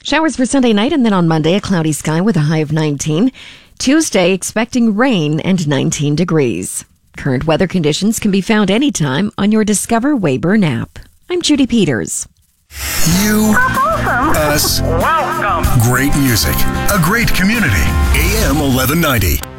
Showers for Sunday night, and then on Monday, a cloudy sky with a high of 19. Tuesday, expecting rain and 19 degrees. Current weather conditions can be found anytime on your Discover Weyburn app. I'm Judy Peters. You, us, Welcome. great music, a great community. AM 1190.